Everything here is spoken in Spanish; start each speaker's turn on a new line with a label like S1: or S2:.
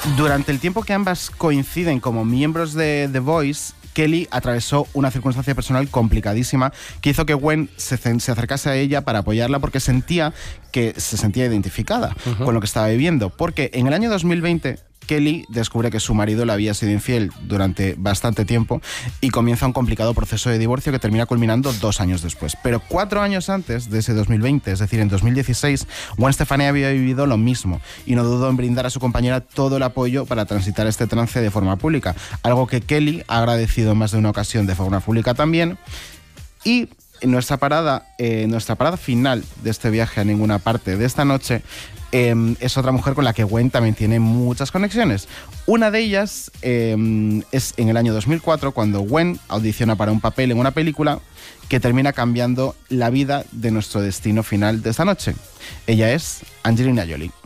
S1: Durante el tiempo que ambas coinciden como miembros de The Voice, Kelly atravesó una circunstancia personal complicadísima que hizo que Gwen se acercase a ella para apoyarla porque se sentía identificada con lo que estaba viviendo. Porque en el año 2020... Kelly descubre que su marido le había sido infiel durante bastante tiempo y comienza un complicado proceso de divorcio que termina culminando 2 años después. Pero 4 años antes de ese 2020, es decir, en 2016, Gwen Stefani había vivido lo mismo y no dudó en brindar a su compañera todo el apoyo para transitar este trance de forma pública, algo que Kelly ha agradecido en más de una ocasión de forma pública también. Y nuestra parada final de este viaje a ninguna parte de esta noche es otra mujer con la que Gwen también tiene muchas conexiones. Una de ellas es en el año 2004, cuando Gwen audiciona para un papel en una película que termina cambiando la vida de nuestro destino final de esta noche. Ella es Angelina Jolie.